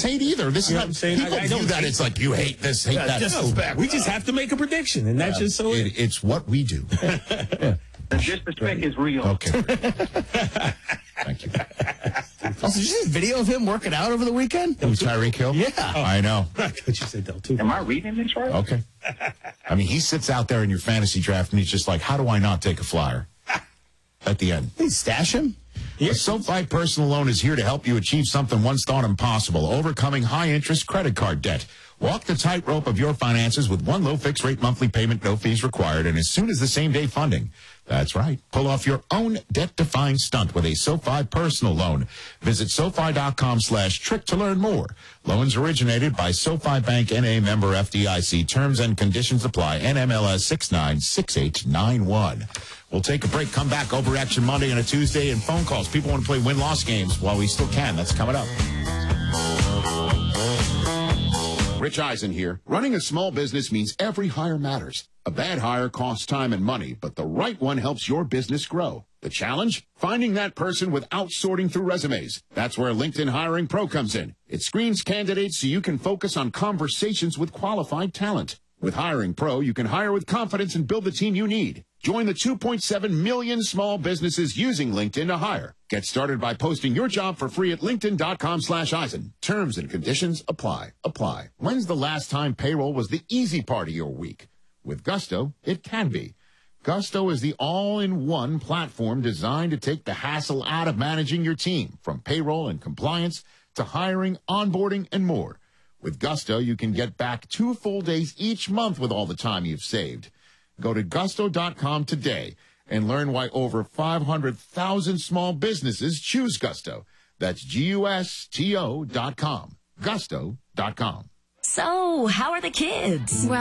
hate either. This You is know what not, I'm saying? people I don't view that hate- it's like you hate this, hate that. No, we just have to make a prediction, and that's just so It's what we do. The disrespect is real. Okay. Thank you. Also, did you see a video of him working out over the weekend? Who's Tyreek Hill? Yeah. I know. I thought you said Del too. Am I reading this right? Okay. I mean, he sits out there in your fantasy draft, and he's just like, how do I not take a flyer at the end? Hey, stash him? A SoFi personal loan is here to help you achieve something once thought impossible, overcoming high-interest credit card debt. Walk the tightrope of your finances with one low fixed-rate monthly payment, no fees required, and as soon as the same-day funding. That's right. Pull off your own debt-defying stunt with a SoFi personal loan. Visit SoFi.com/trick to learn more. Loans originated by SoFi Bank N.A. member FDIC. Terms and conditions apply. NMLS 696891. We'll take a break, come back, Overreaction Monday on a Tuesday, and phone calls. People want to play win-loss games while we still can. That's coming up. Rich Eisen here. Running a small business means every hire matters. A bad hire costs time and money, but the right one helps your business grow. The challenge? Finding that person without sorting through resumes. That's where LinkedIn Hiring Pro comes in. It screens candidates so you can focus on conversations with qualified talent. With Hiring Pro, you can hire with confidence and build the team you need. Join the 2.7 million small businesses using LinkedIn to hire. Get started by posting your job for free at linkedin.com/Eisen. Terms and conditions apply. When's the last time payroll was the easy part of your week? With Gusto, it can be. Gusto is the all-in-one platform designed to take the hassle out of managing your team, from payroll and compliance to hiring, onboarding, and more. With Gusto, you can get back 2 full days each month with all the time you've saved. Go to gusto.com today and learn why over 500,000 small businesses choose Gusto. That's Gusto.com. Gusto.com. So, how are the kids?